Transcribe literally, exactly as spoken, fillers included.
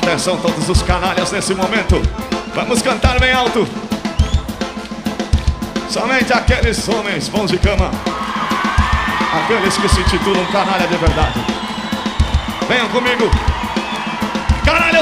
Atenção todos os canalhas nesse momento. Vamos cantar bem alto. Somente aqueles homens bons de cama, aqueles que se titulam canalha de verdade. Venham comigo. Canalha